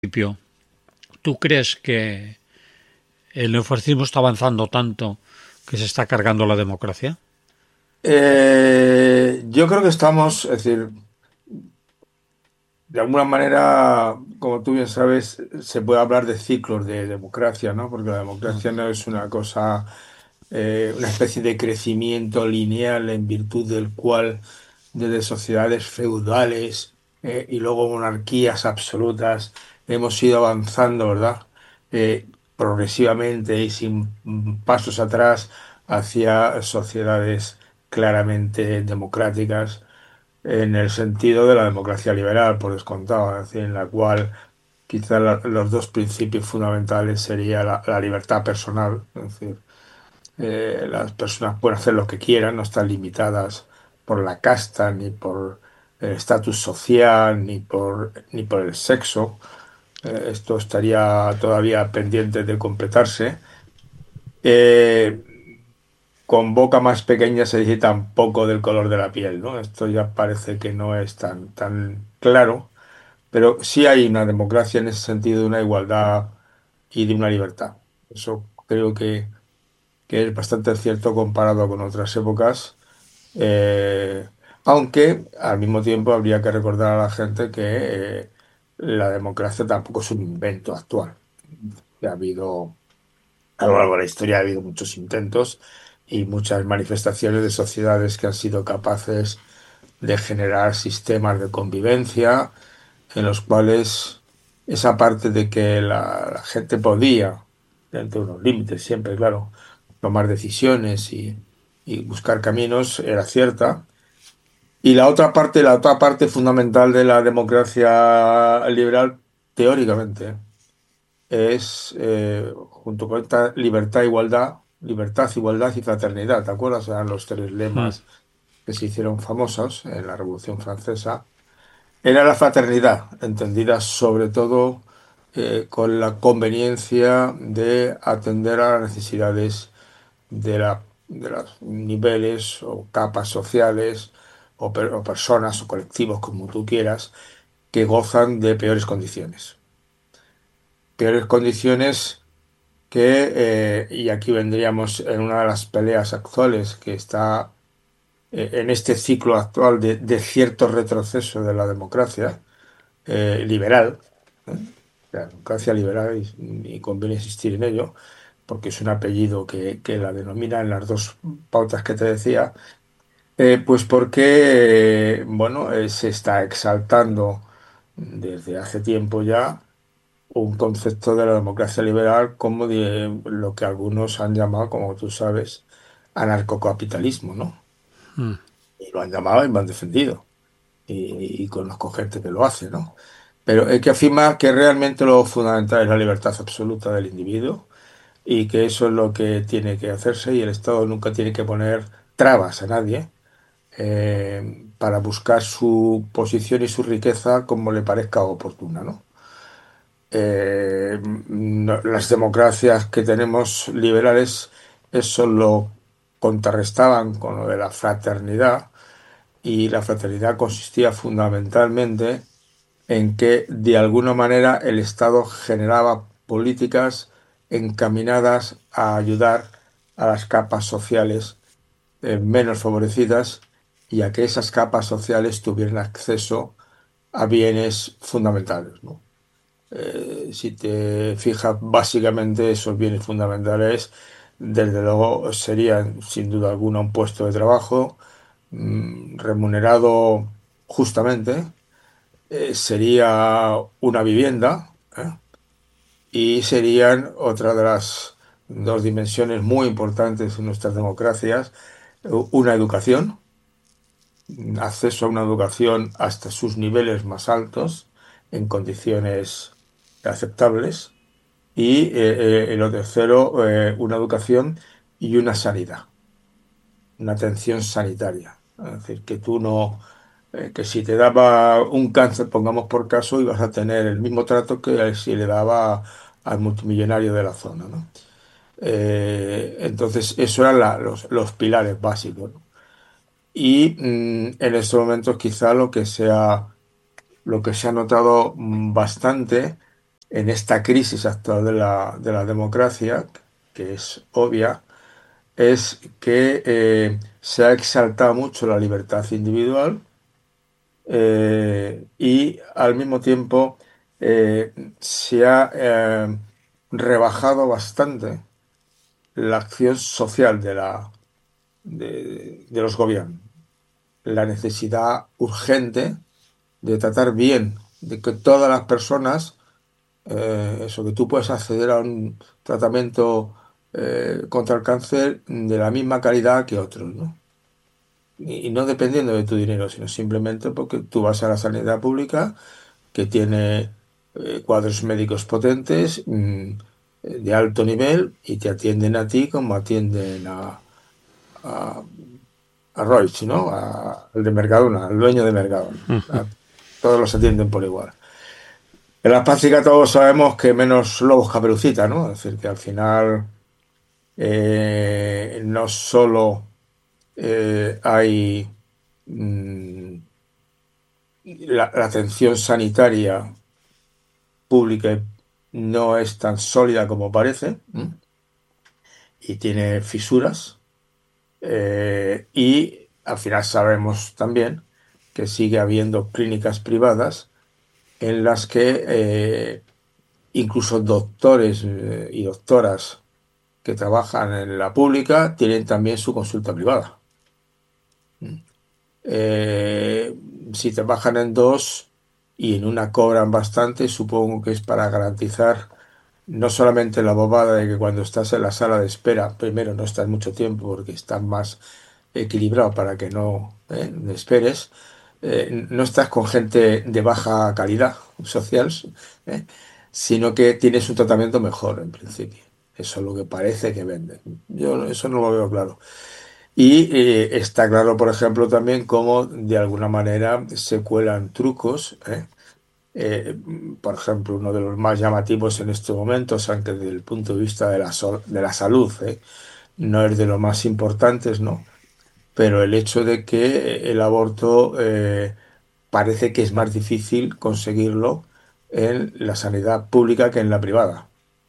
principio, ¿tú crees que el neofascismo está avanzando tanto que se está cargando la democracia? Yo creo que estamos, es decir, de alguna manera, como tú bien sabes, se puede hablar de ciclos de democracia, ¿no? Porque la democracia no es una cosa, una especie de crecimiento lineal en virtud del cual desde sociedades feudales y luego monarquías absolutas hemos ido avanzando, ¿verdad? Progresivamente y sin pasos atrás hacia sociedades claramente democráticas en el sentido de la democracia liberal, por descontado, es decir, en la cual quizá los dos principios fundamentales sería la libertad personal, es decir, las personas pueden hacer lo que quieran, no están limitadas por la casta, ni por el estatus social, ni por el sexo. Esto estaría todavía pendiente de completarse. Eh, con boca más pequeña se dice tampoco del color de la piel, ¿no? Esto ya parece que no es tan claro, pero sí hay una democracia en ese sentido de una igualdad y de una libertad. Eso creo que es bastante cierto comparado con otras épocas, eh, aunque al mismo tiempo habría que recordar a la gente que la democracia tampoco es un invento actual. Ha habido, a lo largo de la historia ha habido muchos intentos y muchas manifestaciones de sociedades que han sido capaces de generar sistemas de convivencia en los cuales esa parte de que la gente podía, dentro de unos límites siempre, claro, tomar decisiones y buscar caminos era cierta. Y la otra parte fundamental de la democracia liberal, teóricamente, es, junto con esta libertad, igualdad y fraternidad. ¿Te acuerdas? Eran los tres Mm. lemas que se hicieron famosos en la Revolución Francesa. Era la fraternidad, entendida sobre todo con la conveniencia de atender a las necesidades de los niveles o capas sociales o personas o colectivos, como tú quieras, que gozan de peores condiciones. Peores condiciones y aquí vendríamos en una de las peleas actuales que está en este ciclo actual de cierto retroceso de la democracia liberal, ¿eh? La democracia liberal, y conviene insistir en ello, porque es un apellido que la denomina en las dos pautas que te decía, pues porque, bueno, se está exaltando desde hace tiempo ya un concepto de la democracia liberal como de lo que algunos han llamado, como tú sabes, anarcocapitalismo, ¿no? Y lo han llamado y lo han defendido. Y conozco gente que lo hace, ¿no? Pero hay que afirmar que realmente lo fundamental es la libertad absoluta del individuo y que eso es lo que tiene que hacerse y el Estado nunca tiene que poner trabas a nadie para buscar su posición y su riqueza como le parezca oportuna, ¿no? Las democracias que tenemos liberales eso lo contrarrestaban con lo de la fraternidad y la fraternidad consistía fundamentalmente en que de alguna manera el Estado generaba políticas encaminadas a ayudar a las capas sociales menos favorecidas y a que esas capas sociales tuvieran acceso a bienes fundamentales, ¿no? Si te fijas, básicamente esos bienes fundamentales, desde luego, serían sin duda alguna un puesto de trabajo remunerado justamente, sería una vivienda, y serían otra de las dos dimensiones muy importantes en nuestras democracias, una educación, acceso a una educación hasta sus niveles más altos, en condiciones aceptables, y lo tercero, una educación y una sanidad, una atención sanitaria. Es decir, que tú no, que si te daba un cáncer, pongamos por caso, ibas a tener el mismo trato que si le daba al multimillonario de la zona, ¿no? Entonces, eso eran los pilares básicos, ¿no? Y en estos momentos quizá lo que se ha notado bastante en esta crisis actual de la democracia, que es obvia, es que se ha exaltado mucho la libertad individual y al mismo tiempo se ha rebajado bastante la acción social de los gobiernos. La necesidad urgente de tratar bien, de que todas las personas, eso, que tú puedes acceder a un tratamiento contra el cáncer de la misma calidad que otros, ¿no? Y no dependiendo de tu dinero, sino simplemente porque tú vas a la sanidad pública que tiene cuadros médicos potentes, de alto nivel, y te atienden a ti como atienden a, a Roig, ¿no? Al de Mercadona, al dueño de Mercadona. Todos los atienden por igual. En la práctica todos sabemos que menos lobos caperucita, ¿no? Es decir, que al final no solo hay mm, la atención sanitaria pública no es tan sólida como parece, ¿m? Y tiene fisuras. Y al final sabemos también que sigue habiendo clínicas privadas en las que incluso doctores y doctoras que trabajan en la pública tienen también su consulta privada. Eh, si trabajan en dos y en una cobran bastante, supongo que es para garantizar no solamente la bobada de que cuando estás en la sala de espera, primero no estás mucho tiempo porque estás más equilibrado para que no esperes, no estás con gente de baja calidad social, ¿eh? Sino que tienes un tratamiento mejor en principio. Eso es lo que parece que venden. Yo eso no lo veo claro. Y está claro, por ejemplo, también cómo de alguna manera se cuelan trucos. Eh, por ejemplo, uno de los más llamativos en estos momentos, aunque desde el punto de vista de de la salud, no es de los más importantes, ¿no? Pero el hecho de que el aborto parece que es más difícil conseguirlo en la sanidad pública que en la privada.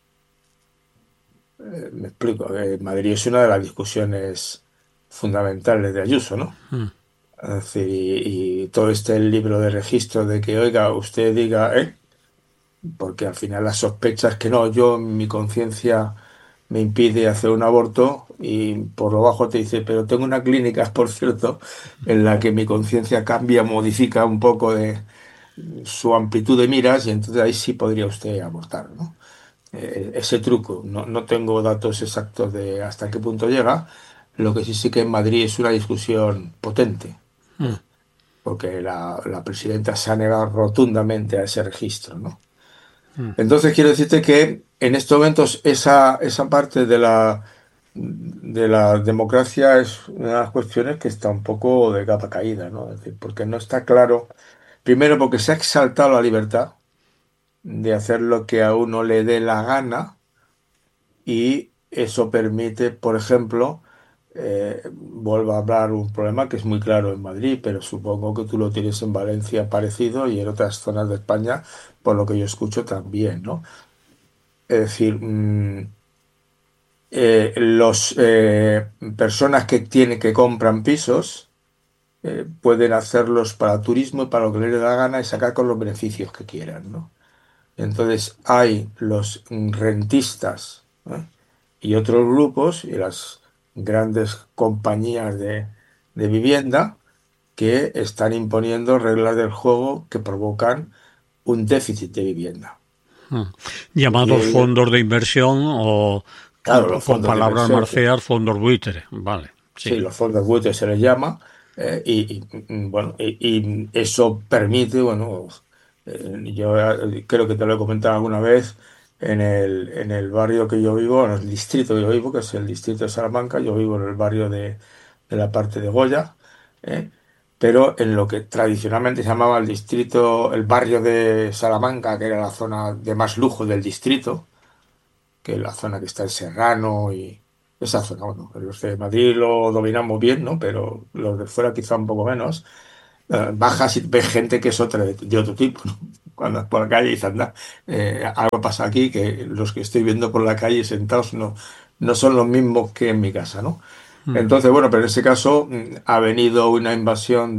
Me explico. Madrid es una de las discusiones fundamentales de Ayuso, ¿no? Es decir, y todo este libro de registro de que, oiga, usted diga, porque al final las sospechas que no, yo, mi conciencia me impide hacer un aborto y por lo bajo te dice, pero tengo una clínica, por cierto, en la que mi conciencia cambia, modifica un poco de su amplitud de miras y entonces ahí sí podría usted abortar, ¿no? Ese truco, no tengo datos exactos de hasta qué punto llega, lo que sí sí que en Madrid es una discusión potente, porque la presidenta se ha negado rotundamente a ese registro, ¿no? Entonces quiero decirte que en estos momentos esa parte de la democracia es una de las cuestiones que está un poco de capa caída, ¿no? Es decir, porque no está claro, primero porque se ha exaltado la libertad de hacer lo que a uno le dé la gana y eso permite, por ejemplo, vuelvo a hablar un problema que es muy claro en Madrid, pero supongo que tú lo tienes en Valencia parecido y en otras zonas de España, por lo que yo escucho también, ¿no? Es decir, los personas que tienen que compran pisos pueden hacerlos para turismo y para lo que les dé la gana y sacar con los beneficios que quieran, ¿no? Entonces hay los rentistas, ¿eh? Y otros grupos y las grandes compañías de vivienda que están imponiendo reglas del juego que provocan un déficit de vivienda. Y Llamados fondos de inversión o, claro, los con fondos de palabras inversión. marcias, fondos buitre. Vale, sí. Sí, los fondos buitres se les llama, bueno, y eso permite, bueno, yo creo que te lo he comentado alguna vez, en el barrio que yo vivo, en el distrito que yo vivo, que es el distrito de Salamanca, yo vivo en el barrio de la parte de Goya, ¿eh? Pero en lo que tradicionalmente se llamaba el distrito, el barrio de Salamanca, que era la zona de más lujo del distrito, que es la zona que está en Serrano y esa zona, bueno, los de Madrid lo dominamos bien, ¿no? Pero los de fuera quizá un poco menos. Bajas y ves gente que es otra de otro tipo, ¿no? cuando vas por la calle y dices, anda, algo pasa aquí, que los que estoy viendo por la calle sentados no son los mismos que en mi casa, ¿no? Mm. Entonces, bueno, pero en ese caso ha venido una invasión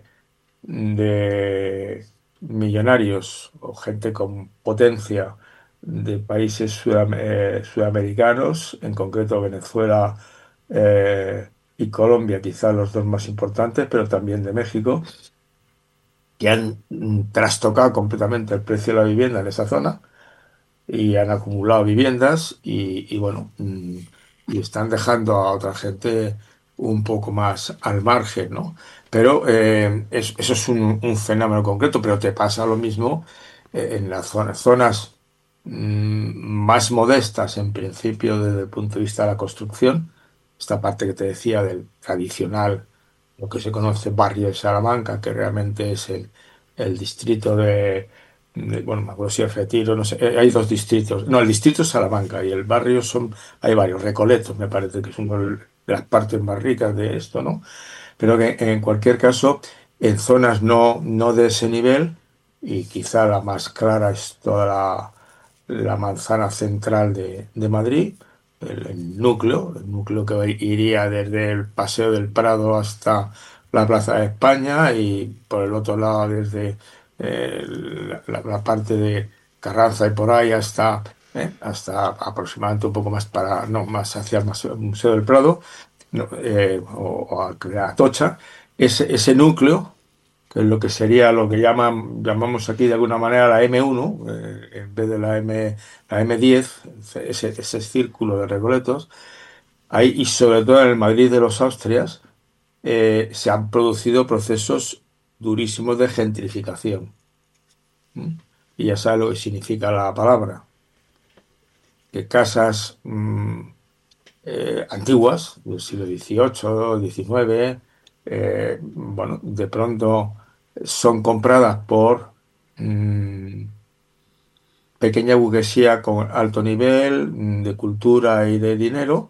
de millonarios o gente con potencia de países sudamericanos, en concreto Venezuela y Colombia, quizás los dos más importantes, pero también de México, que han trastocado completamente el precio de la vivienda en esa zona y han acumulado viviendas y bueno, y están dejando a otra gente un poco más al margen, ¿no? Pero eso es un fenómeno concreto, pero te pasa lo mismo en las zonas más modestas, en principio, desde el punto de vista de la construcción. Esta parte que te decía del tradicional, lo que se conoce barrio de Salamanca, que realmente es el distrito bueno, me acuerdo si es Retiro, no sé, hay dos distritos. No, el distrito es Salamanca y el barrio hay varios, Recoletos me parece que es una de las partes más ricas de esto, ¿no? Pero que en cualquier caso, en zonas no de ese nivel, y quizá la más clara es toda la manzana central de Madrid, el núcleo que iría desde el Paseo del Prado hasta la Plaza de España y por el otro lado desde la parte de Carranza y por ahí hasta aproximadamente un poco más no, más hacia el Museo del Prado no, o a Atocha, ese núcleo, que es lo que sería lo que llamamos aquí de alguna manera la M1, en vez de la M10, ese círculo de Recoletos, ahí y sobre todo en el Madrid de los Austrias, se han producido procesos durísimos de gentrificación. ¿Mm? Y ya sabes lo que significa la palabra, que casas antiguas, del siglo XVIII, XIX, bueno, de pronto son compradas por pequeña burguesía con alto nivel de cultura y de dinero,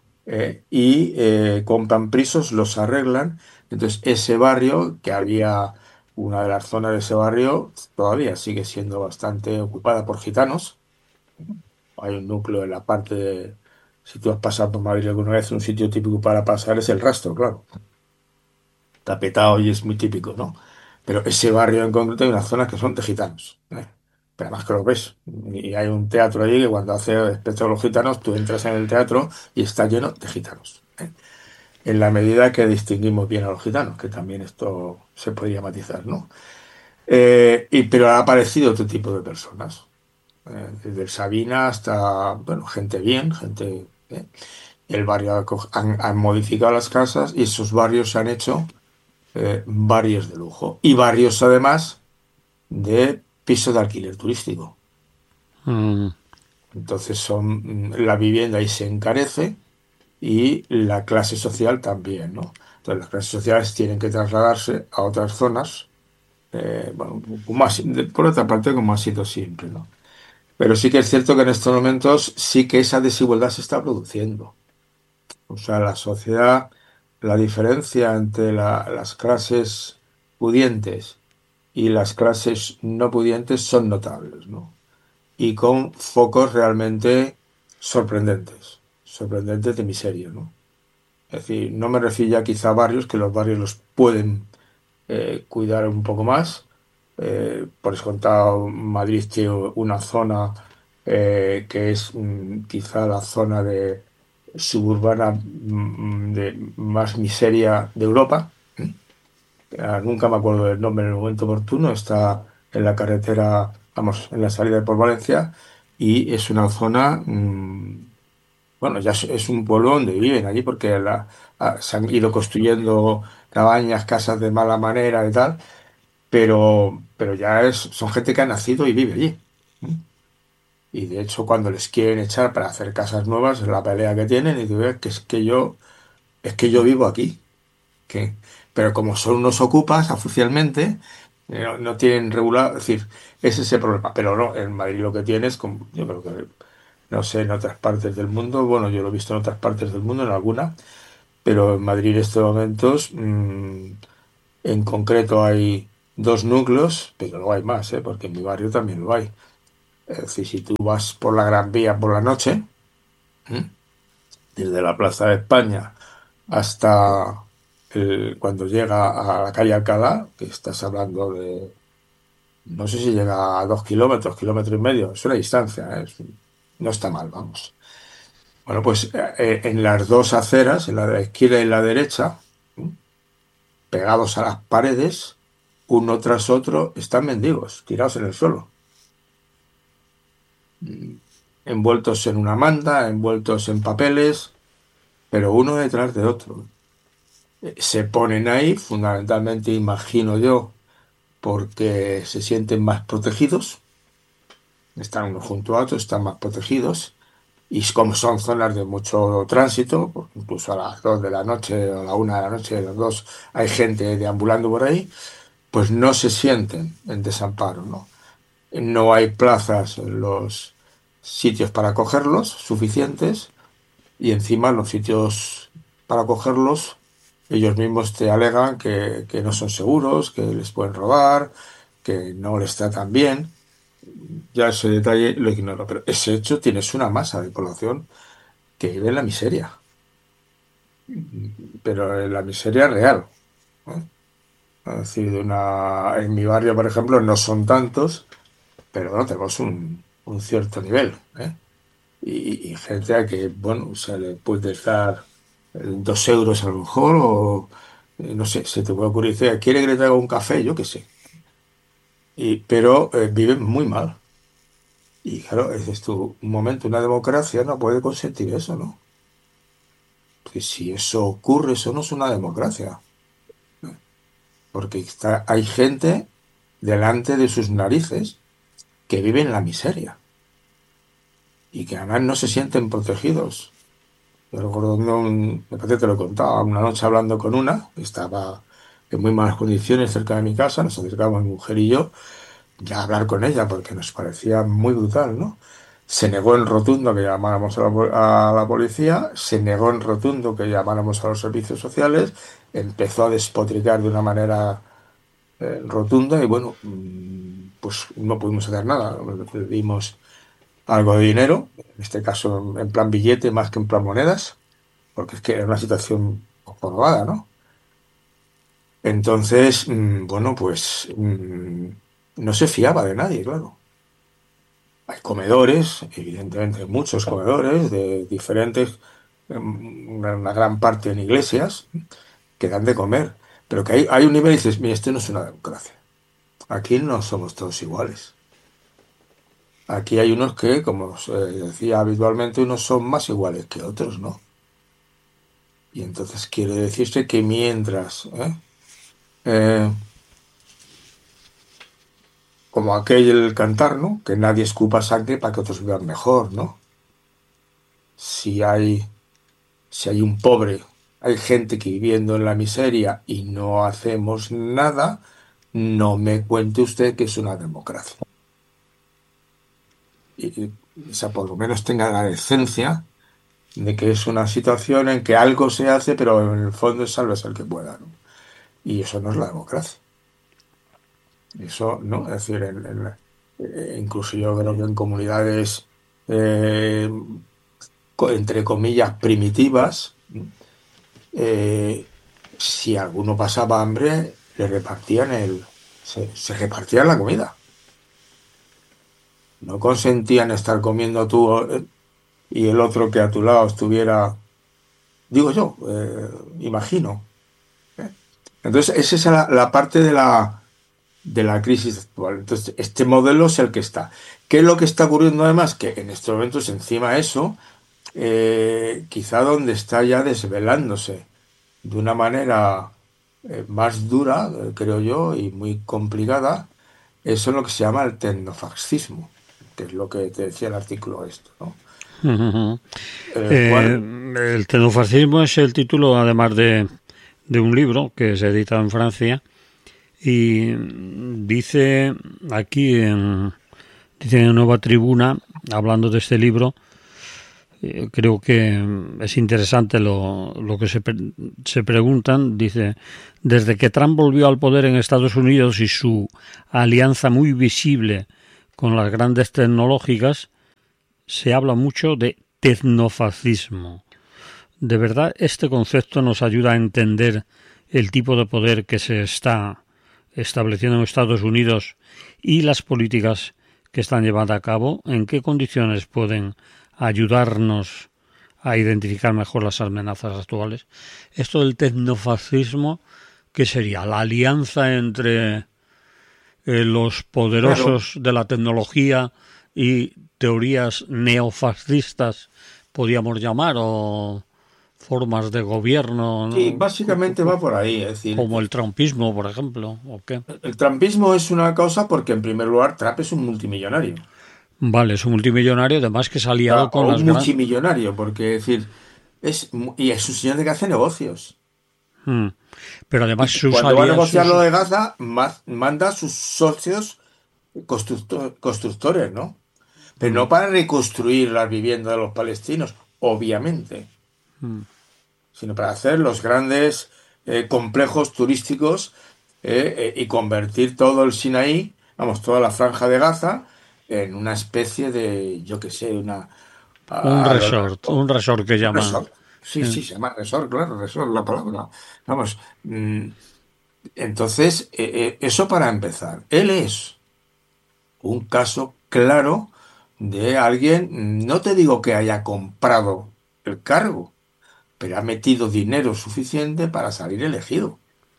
y compran pisos, los arreglan. Entonces, ese barrio, que había una de las zonas de ese barrio, todavía sigue siendo bastante ocupada por gitanos. Hay un núcleo en la parte de, si tú has pasado por Madrid alguna vez, un sitio típico para pasar es el Rastro, claro. Está petado y es muy típico, ¿no? Pero ese barrio en concreto hay unas zonas que son de gitanos, ¿eh? Pero además que lo ves. Y hay un teatro allí que cuando hace espectáculo de los gitanos, tú entras en el teatro y está lleno de gitanos, ¿eh? En la medida que distinguimos bien a los gitanos, que también esto se podría matizar, ¿no? Pero ha aparecido otro tipo de personas, desde el Sabina hasta, bueno, gente bien, gente... El barrio han modificado las casas y esos barrios se han hecho barrios de lujo y barrios además de pisos de alquiler turístico. Mm. Entonces la vivienda ahí se encarece y la clase social también, ¿no? Entonces las clases sociales tienen que trasladarse a otras zonas, bueno, por otra parte como ha sido siempre, ¿no? Pero sí que es cierto que en estos momentos sí que esa desigualdad se está produciendo. O sea, la sociedad, la diferencia entre las clases pudientes y las clases no pudientes son notables, ¿no? Y con focos realmente sorprendentes de miseria, ¿no? Es decir, no me refiero ya quizá a barrios, que los barrios los pueden cuidar un poco más. Por descontado, Madrid tiene una zona que es quizá la zona de suburbana de más miseria de Europa. Nunca me acuerdo del nombre en el momento oportuno. Está en la carretera, vamos, en la salida por Valencia y es una zona, bueno, ya es un pueblo donde viven allí porque se han ido construyendo cabañas, casas de mala manera y tal, pero ya son gente que ha nacido y vive allí. ¿Mm? Y de hecho, cuando les quieren echar para hacer casas nuevas, es la pelea que tienen y digo, que es que yo vivo aquí. Que, pero como son unos ocupas oficialmente, no tienen regular, es decir, ese es ese problema. Pero no, en Madrid lo que tienes, como yo creo que, no sé, en otras partes del mundo, bueno, yo lo he visto en otras partes del mundo, en alguna, pero en Madrid en estos momentos, en concreto hay dos núcleos, pero luego hay más, ¿eh? Porque en mi barrio también lo hay. Es decir, si tú vas por la Gran Vía por la noche, ¿eh? Desde la Plaza de España hasta cuando llega a la calle Alcalá, que estás hablando de, no sé si llega a 2 kilómetros, kilómetro y medio, es una distancia, ¿eh? No está mal, vamos. Bueno, pues en las dos aceras, en la de la izquierda y la derecha, ¿eh? Pegados a las paredes, uno tras otro, están mendigos, tirados en el suelo, envueltos en una manta, envueltos en papeles, pero uno detrás de otro. Se ponen ahí, fundamentalmente, imagino yo, porque se sienten más protegidos, están uno junto a otro, están más protegidos, y como son zonas de mucho tránsito, pues incluso a las 2 de la noche o a la 1 de la noche, a las 2 hay gente deambulando por ahí, pues no se sienten en desamparo, ¿no? No hay plazas en los sitios para cogerlos suficientes y encima los sitios para cogerlos, ellos mismos te alegan que no son seguros, que les pueden robar, que no les tratan bien. Ya ese detalle lo ignoro, pero ese hecho tienes una masa de población que vive en la miseria, pero en la miseria real, ¿no? Es decir, en mi barrio, por ejemplo, no son tantos, pero bueno, tenemos un cierto nivel, ¿eh? Y gente a que, bueno, se le puede dar 2 euros a lo mejor, o no sé, se te puede ocurrir, dice, ¿quiere que le traiga un café? Yo qué sé. Pero viven muy mal. Y claro, dices tú, un momento, una democracia no puede consentir eso, ¿no? Porque si eso ocurre, eso no es una democracia. Porque hay gente delante de sus narices que vive en la miseria y que además no se sienten protegidos. Yo recuerdo, me parece que te lo contaba, una noche hablando con una, que estaba en muy malas condiciones cerca de mi casa, nos acercamos mi mujer y yo, ya a hablar con ella porque nos parecía muy brutal, ¿no? Se negó en rotundo que llamáramos a la policía, se negó en rotundo que llamáramos a los servicios sociales, empezó a despotricar de una manera rotunda y bueno, pues no pudimos hacer nada. Le dimos algo de dinero, en este caso en plan billete más que en plan monedas, porque es que era una situación jorobada, ¿no? Entonces, bueno, pues no se fiaba de nadie, claro. Hay comedores, evidentemente muchos comedores de diferentes, una gran parte en iglesias, que dan de comer, pero que hay un nivel y dices, mira, esto no es una democracia. Aquí no somos todos iguales. Aquí hay unos que, como se decía habitualmente, unos son más iguales que otros, ¿no? Y entonces quiere decirse que mientras, Eh, como aquel cantar, ¿no? Que nadie escupa sangre para que otros vivan mejor, ¿no? Si hay, si hay un pobre, hay gente que viviendo en la miseria y no hacemos nada, no me cuente usted que es una democracia. Y, o sea, por lo menos tenga la decencia de que es una situación en que algo se hace, pero en el fondo es sálvese el que pueda, ¿no? Y eso no es la democracia. Eso, ¿no? Es decir, incluso yo creo que en comunidades, eh, entre comillas, primitivas, eh, si alguno pasaba hambre, le repartían se repartían la comida. No consentían estar comiendo tú y el otro que a tu lado estuviera, digo yo, imagino, ¿eh? Entonces, esa es la parte de la crisis actual. Entonces, este modelo es el que está. ¿Qué es lo que está ocurriendo además? Que en estos momentos, encima de eso, quizá donde está ya desvelándose de una manera más dura, creo yo, y muy complicada, eso es lo que se llama el tecnofascismo, que es lo que te decía el artículo esto, ¿no? Ujú. En el cual, El tecnofascismo es el título, además de un libro que se edita en Francia, y dice aquí dice en Nueva Tribuna, hablando de este libro, creo que es interesante lo que se preguntan. Dice, desde que Trump volvió al poder en Estados Unidos y su alianza muy visible con las grandes tecnológicas, se habla mucho de tecnofascismo. ¿De verdad este concepto nos ayuda a entender el tipo de poder que se está estableciendo en Estados Unidos y las políticas que están llevando a cabo? ¿En qué condiciones pueden ayudarnos a identificar mejor las amenazas actuales? Esto del tecnofascismo, ¿qué sería? ¿La alianza entre los Claro, poderosos de la tecnología y teorías neofascistas, podríamos llamar, o formas de gobierno, sí, ¿no? básicamente va por ahí. Es decir, Como el trumpismo, por ejemplo, ¿o qué? el trumpismo es una cosa porque, en primer lugar, Trump es un multimillonario. Vale, es un multimillonario, además que se ha aliado O con un las grandes... multimillonario, porque, es decir, y es un señor que hace negocios. Pero Y además que sus cuando va a aliados... negociar lo de Gaza, manda a sus socios constructores, ¿no? Pero no para reconstruir las viviendas de los palestinos, obviamente, sino para hacer los grandes complejos turísticos y convertir todo el Sinaí, vamos, toda la franja de Gaza, en una especie de, yo qué sé, Un resort que un llaman. resort. Sí, sí, se llama resort, claro, resort, la palabra. Vamos, entonces, eso para empezar. Él es un caso claro de alguien, no te digo que haya comprado el cargo, pero ha metido dinero suficiente para salir elegido.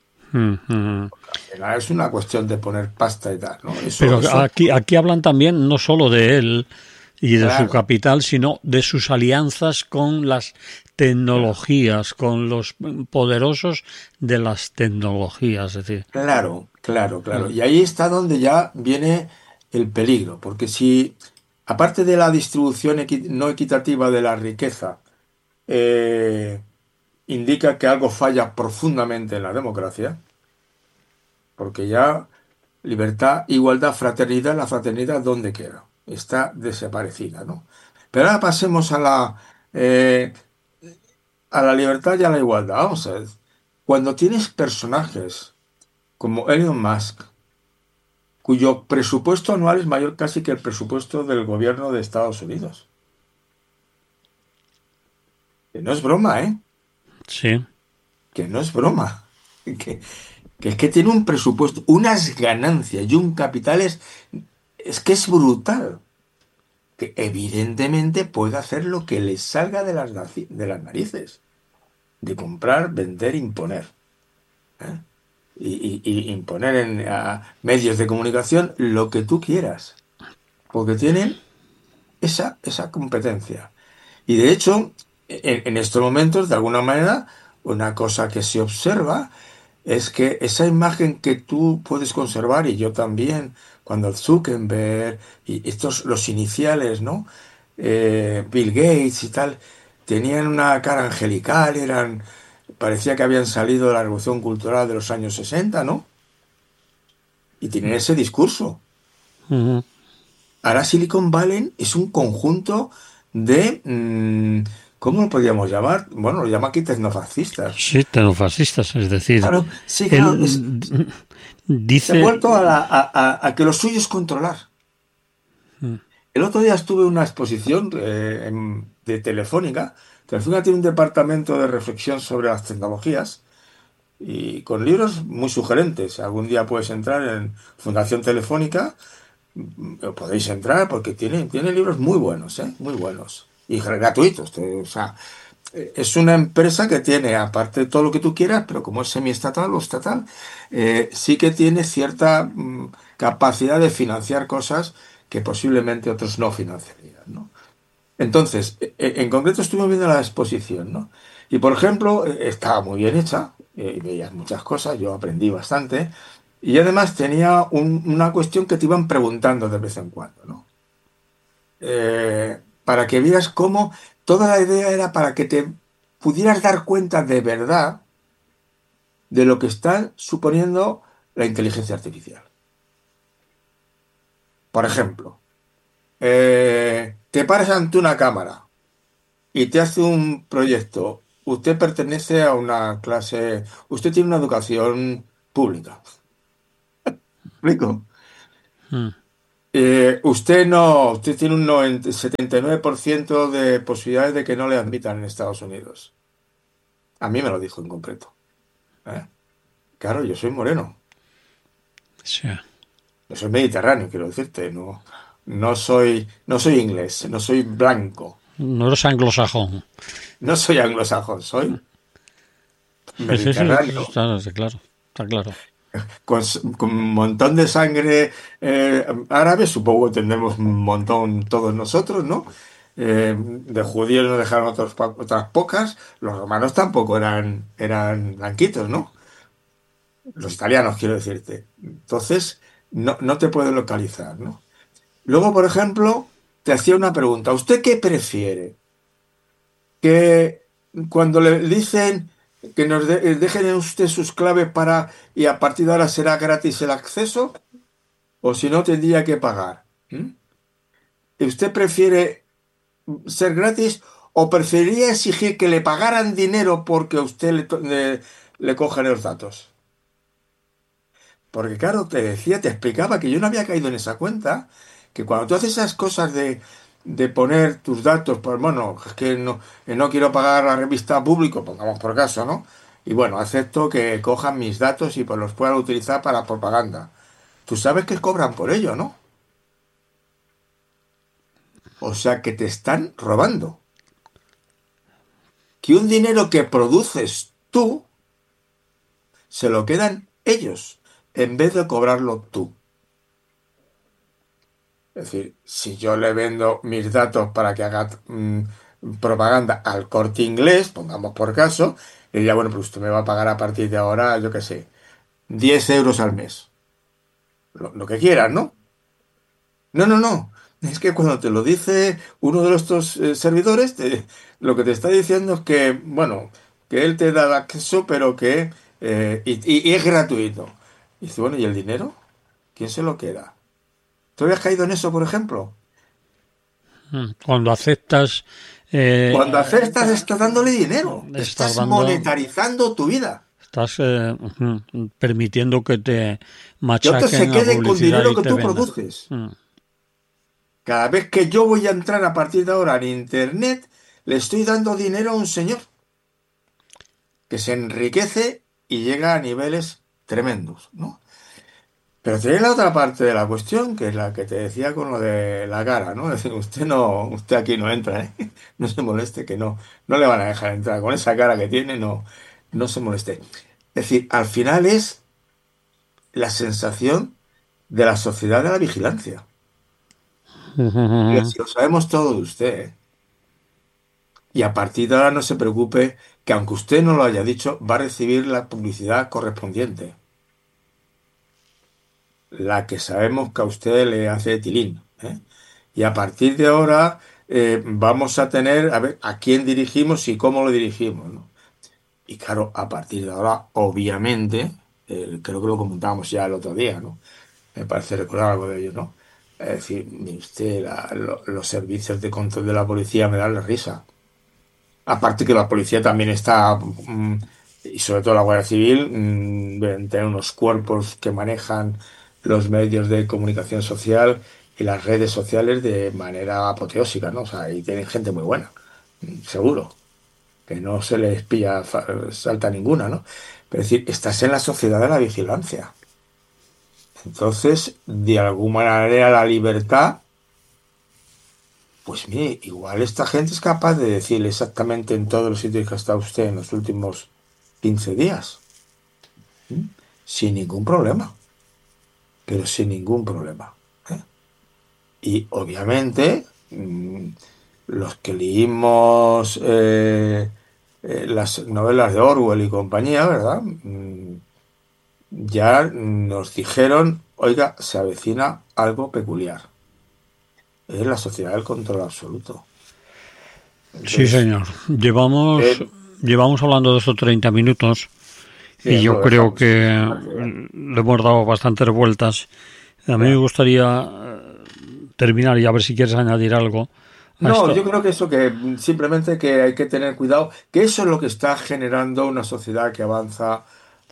Al final es una cuestión de poner pasta y tal, ¿no? Pero Eso, aquí hablan también no solo de él y de su claro, capital, sino de sus alianzas con las tecnologías, con los poderosos de las tecnologías. Es decir, claro, claro, claro. Y ahí está donde ya viene el peligro, porque si, aparte de la distribución no equitativa de la riqueza, eh, indica que algo falla profundamente en la democracia, porque ya libertad, igualdad, fraternidad, la fraternidad, ¿dónde queda? Está desaparecida, ¿no? Pero ahora pasemos a la libertad y a la igualdad. Vamos a ver. Cuando tienes personajes como Elon Musk, cuyo presupuesto anual es mayor casi que el presupuesto del gobierno de Estados Unidos, que no es broma, ¿eh? sí. Que no es broma. Que, que es que tiene un presupuesto, unas ganancias y un capital es que es brutal. Que evidentemente puede hacer lo que le salga de las narices, de comprar, vender, imponer. ¿Eh? Y imponer a medios de comunicación lo que tú quieras, porque tienen esa competencia. Y de hecho, en estos momentos, de alguna manera, una cosa que se observa es que esa imagen que tú puedes conservar, y yo también, cuando Zuckerberg y estos, los iniciales, ¿no? Bill Gates y tal, tenían una cara angelical, parecía que habían salido de la Revolución Cultural de los años 60, ¿no? Y tienen ese discurso. Ujú. Ahora Silicon Valley es un conjunto de, ¿cómo lo podríamos llamar? Bueno, lo llama aquí tecnofascistas. Sí, tecnofascistas, es decir, Claro, sí, claro, él se han dice... vuelto a que lo suyo es controlar. El otro día estuve en una exposición de Telefónica. Telefónica tiene un departamento de reflexión sobre las tecnologías y con libros muy sugerentes. Algún día puedes entrar en Fundación Telefónica, podéis entrar porque tiene libros muy buenos, ¿eh? Muy buenos. Y gratuitos. O sea, es una empresa que tiene, aparte de todo lo que tú quieras, pero como es semiestatal o estatal, sí que tiene cierta capacidad de financiar cosas que posiblemente otros no financiarían, ¿no? Entonces, en concreto estuvimos viendo la exposición, ¿no? Y por ejemplo, estaba muy bien hecha, y veías muchas cosas, yo aprendí bastante, y además tenía una cuestión que te iban preguntando de vez en cuando, ¿no? Para que vieras cómo toda la idea era para que te pudieras dar cuenta de verdad de lo que está suponiendo la inteligencia artificial. Por ejemplo, te paras ante una cámara. y te hace un proyecto. Usted pertenece a una clase, usted tiene una educación pública. ¿Me explico? Mm. Usted no, usted tiene un 79% de posibilidades de que no le admitan en Estados Unidos. A mí me lo dijo en concreto. ¿Eh? Claro, yo soy moreno, Sí. yo soy mediterráneo, quiero decirte, no soy inglés, no soy blanco, No eres anglosajón. no soy anglosajón, soy Sí, sí, sí, eso mediterráneo, está claro. Está claro. con un montón de sangre árabe, supongo que tendremos un montón todos nosotros, ¿no? De judíos nos dejaron otras pocas, los romanos tampoco eran blanquitos, ¿no? Los italianos, quiero decirte. Entonces, no te pueden localizar, ¿no? Luego, por ejemplo, te hacía una pregunta. ¿Usted qué prefiere? Que cuando le dicen que dejen en usted sus claves y a partir de ahora será gratis el acceso, o si no tendría que pagar. ¿Mm? ¿Y usted prefiere ser gratis o preferiría exigir que le pagaran dinero porque a usted le cogen los datos? Porque claro, te explicaba que yo no había caído en esa cuenta, que cuando tú haces esas cosas de poner tus datos, pues bueno, es que no quiero pagar la revista público, pongamos por caso, ¿no? Y bueno, acepto que cojan mis datos y pues los puedan utilizar para propaganda. Tú sabes que cobran por ello, ¿no? O sea que te están robando. Que un dinero que produces tú se lo quedan ellos en vez de cobrarlo tú. Es decir, si yo le vendo mis datos para que haga propaganda al Corte Inglés, pongamos por caso, le diría, bueno, pues usted me va a pagar a partir de ahora, yo qué sé, 10 euros al mes. Lo que quieras, ¿no? No, no, no. Es que cuando te lo dice uno de estos servidores, lo que te está diciendo es que, bueno, que él te da el acceso, pero que y es gratuito. Y dice, bueno, ¿y el dinero? ¿Quién se lo queda? ¿Tú habías caído en eso, por ejemplo? Cuando aceptas, Cuando aceptas, estás dándole dinero. estás Estás dando, monetarizando tu vida. estás permitiendo que te Que otros se machaquen a queden con publicidad dinero y que te tú vendan. produces. Mm. Cada vez que yo voy a entrar a partir de ahora en Internet, le estoy dando dinero a un señor que se enriquece y llega a niveles tremendos, ¿no? Pero tiene la otra parte de la cuestión, que es la que te decía con lo de la cara, ¿no? Es decir, usted aquí no entra, ¿eh? No se moleste, que no le van a dejar entrar. Con esa cara que tiene, no se moleste. Es decir, al final es la sensación de la sociedad de la vigilancia. Pero si lo sabemos todo de usted, ¿eh? Y a partir de ahora no se preocupe que aunque usted no lo haya dicho, va a recibir la publicidad correspondiente, la que sabemos que a usted le hace tilín, ¿eh? Y a partir de ahora vamos a tener a ver a quién dirigimos y cómo lo dirigimos, ¿no? Y claro, a partir de ahora, obviamente, creo que lo comentábamos ya el otro día, ¿no? Me parece recordar algo de ello, ¿no? Es decir, mire usted, los servicios de control de la policía me dan la risa. Aparte que la policía también está, y sobre todo la Guardia Civil, deben tener unos cuerpos que manejan los medios de comunicación social y las redes sociales de manera apoteósica, ¿no? O sea, y tienen gente muy buena, seguro, que no se les pilla, salta ninguna, ¿no? Pero es decir, estás en la sociedad de la vigilancia. Entonces, de alguna manera, la libertad, pues mire, igual esta gente es capaz de decirle exactamente en todos los sitios que ha estado usted en los últimos 15 días, ¿m? Sin ningún problema, pero sin ningún problema, ¿eh? Y obviamente, los que leímos las novelas de Orwell y compañía, ¿verdad? Ya nos dijeron, oiga, se avecina algo peculiar. Es la sociedad del control absoluto. Sí, Entonces, señor. Llevamos hablando de esos 30 minutos y bien, yo lo creo dejamos. que Me parece bien. le hemos dado bastantes vueltas. A mí me Ya. gustaría terminar y a ver si quieres añadir algo a No, yo esto. creo que eso que simplemente que hay que tener cuidado, que eso es lo que está generando una sociedad que avanza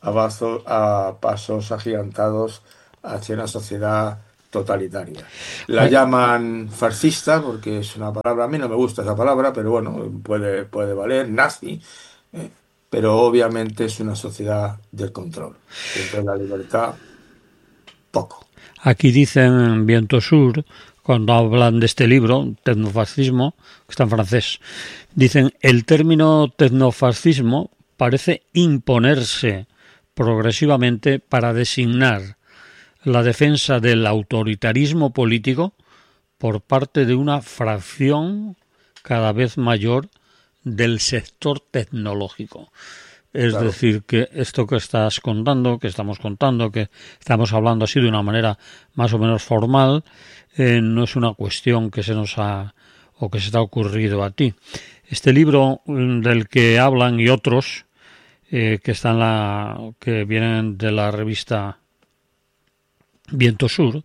a pasos agigantados hacia una sociedad totalitaria. La Ay, llaman fascista porque es una palabra, a mí no me gusta esa palabra, pero bueno, puede valer, nazi, ¿eh? Pero obviamente es una sociedad del control. Y entonces la libertad, poco. aquí dicen en Viento Sur, cuando hablan de este libro, Tecnofascismo, que está en francés, dicen el término tecnofascismo parece imponerse progresivamente para designar la defensa del autoritarismo político por parte de una fracción cada vez mayor del sector tecnológico. Es Claro. decir, que esto que estás contando, que estamos contando, que estamos hablando así de una manera más o menos formal, no es una cuestión que se nos ha o que se te ha ocurrido a ti. Este libro del que hablan y otros que están que vienen de la revista Viento Sur,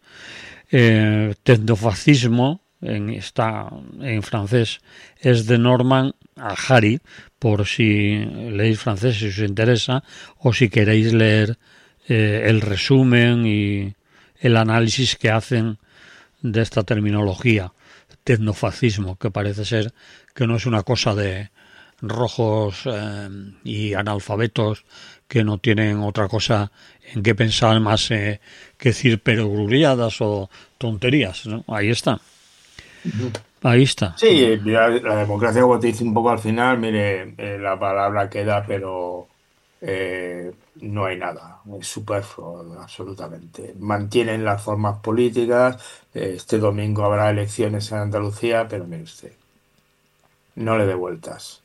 Tecnofascismo, está en francés, es de Norman Harari, por si leéis francés si os interesa, o si queréis leer el resumen y el análisis que hacen de esta terminología, tecnofascismo, que parece ser que no es una cosa de rojos y analfabetos que no tienen otra cosa en que pensar más que decir perogrulladas o tonterías, ¿no? Ahí está, ahí está. Sí, la democracia, como te dice un poco al final, mire, la palabra queda, pero no hay nada, es superfluo, absolutamente. Mantienen las formas políticas, este domingo habrá elecciones en Andalucía, pero mire usted, no le dé vueltas.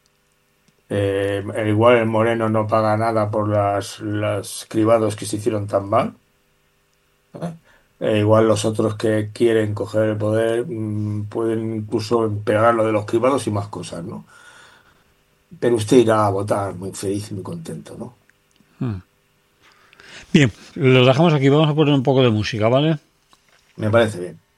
Igual el Moreno no paga nada por las cribados que se hicieron tan mal. ¿Eh? Igual los otros que quieren coger el poder pueden incluso empeorar lo de los cribados y más cosas, ¿no? Pero usted irá a votar muy feliz y muy contento, ¿no? Bien, lo dejamos aquí, vamos a poner un poco de música, ¿vale? Me parece bien.